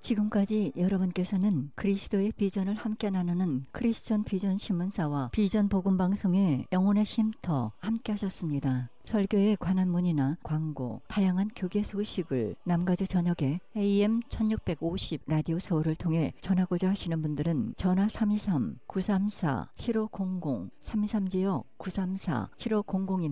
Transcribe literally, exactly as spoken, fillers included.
지금까지 여러분께서는 그리스도의 비전을 함께 나누는 크리스천 비전 신문사와 비전 복음 방송의 영혼의 쉼터 함께 하셨습니다. 설교에 관한 문의나 광고, 다양한 교계 소식을 남가주 저녁에 에이엠 천육백오십 라디오 서울을 통해 전하고자 하시는 분들은 전화 삼이삼 구삼사 칠오공공 삼삼지역 구삼사 칠오공공이나